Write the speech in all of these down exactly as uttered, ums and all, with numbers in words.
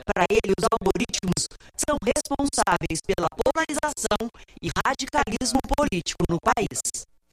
Para ele, os algoritmos são responsáveis pela polarização e radicalismo político no país.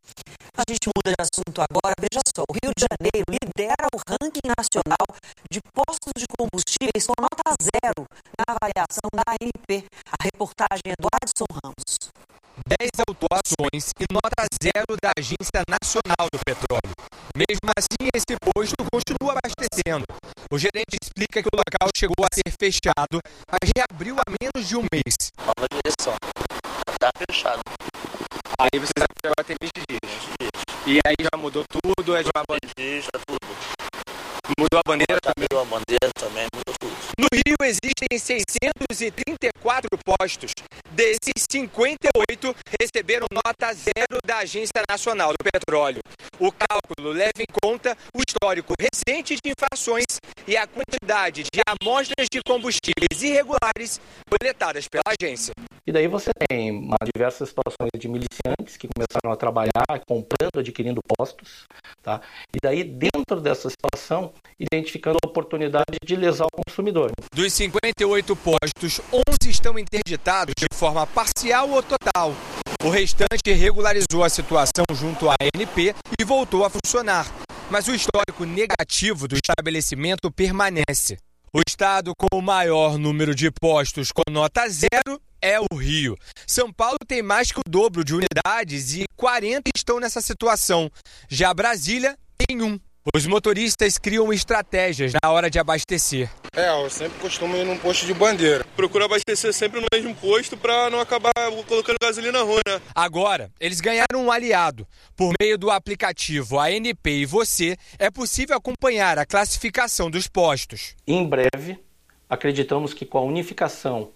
A gente muda de assunto agora. Veja só, o Rio de Janeiro lidera o ranking nacional de postos de combustíveis com nota zero na avaliação da A N P. A reportagem é do Adson Ramos. dez autuações e nota zero da Agência Nacional do Petróleo. Mesmo assim, esse posto continua abastecendo. O gerente explica que o local chegou a ser fechado, mas reabriu há menos de um mês. Nova direção. Está fechado. Aí vocês agora tem vinte dias. E aí já mudou tudo? É já... vinte dias, já tudo. Mudou a bandeira já também? Mudou a bandeira também, mudou tudo. No Rio existem seiscentos e trinta e quatro postos. Desses, cinquenta e oito receberam nota zero da Agência Nacional do Petróleo. O cálculo leva em conta o histórico recente de infrações e a quantidade de amostras de combustíveis irregulares coletadas pela agência. E daí você tem uma, diversas situações de miliciantes que começaram a trabalhar comprando, adquirindo postos, tá? E daí dentro dessa situação, identificando a oportunidade de lesar o consumidor. Dos cinquenta e oito postos, onze estão interditados de forma parcial ou total. O restante regularizou a situação junto à A N P e voltou a funcionar. Mas o histórico negativo do estabelecimento permanece. O estado com o maior número de postos com nota zero é o Rio. São Paulo tem mais que o dobro de unidades e quarenta estão nessa situação. Já Brasília tem um. Os motoristas criam estratégias na hora de abastecer. É, eu sempre costumo ir num posto de bandeira. Procuro abastecer sempre no mesmo posto para não acabar colocando gasolina ruim, né? Agora, eles ganharam um aliado. Por meio do aplicativo A N P e Você, é possível acompanhar a classificação dos postos. Em breve, acreditamos que com a unificação